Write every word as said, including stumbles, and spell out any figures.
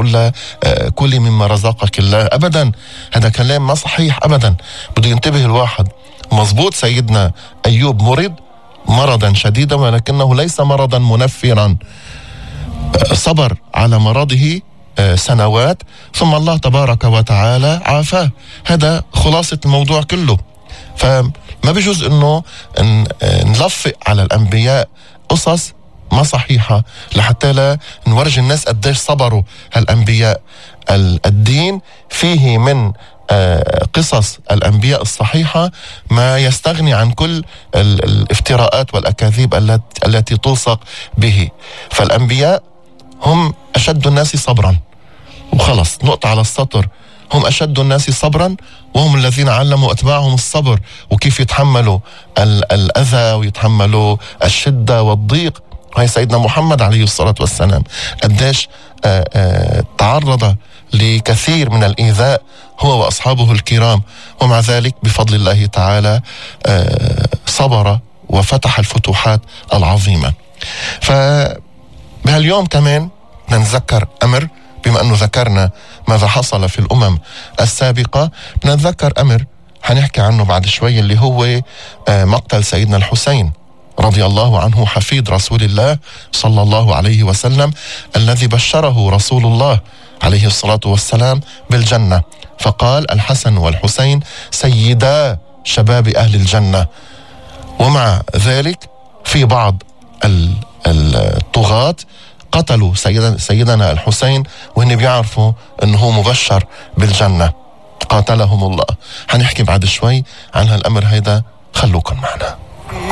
بيقول لها كلي مما رزقك الله. أبدا، هذا كلام ما صحيح أبدا. بده ينتبه الواحد. مزبوط سيدنا أيوب مرض مرضا شديدا ولكنه ليس مرضا منفرا، صبر على مرضه سنوات ثم الله تبارك وتعالى عافاه. هذا خلاصة الموضوع كله. فما بيجوز انه نلفق على الانبياء قصص ما صحيحة لحتى لا نورجي الناس قديش صبروا هالانبياء. الدين فيه من قصص الأنبياء الصحيحة ما يستغني عن كل الافتراءات والأكاذيب التي تلصق به. فالأنبياء هم أشد الناس صبرا، وخلص نقطة على السطر. هم أشد الناس صبرا وهم الذين علموا أتباعهم الصبر وكيف يتحملوا الأذى ويتحملوا الشدة والضيق. وهي سيدنا محمد عليه الصلاة والسلام قديش تعرض لكثير من الإيذاء هو وأصحابه الكرام، ومع ذلك بفضل الله تعالى صبر وفتح الفتوحات العظيمة. فبهاليوم كمان نتذكر أمر، بما أنه ذكرنا ماذا حصل في الأمم السابقة، نتذكر أمر هنحكي عنه بعد شوي، اللي هو مقتل سيدنا الحسين رضي الله عنه حفيد رسول الله صلى الله عليه وسلم، الذي بشره رسول الله عليه الصلاة والسلام بالجنة، فقال الحسن والحسين سيدا شباب أهل الجنة. ومع ذلك في بعض الطغاة قتلوا سيدنا, سيدنا الحسين وهن بيعرفوا أنه مبشر بالجنة، قاتلهم الله. هنحكي بعد شوي عن هالأمر هيدا، خلوكم معنا.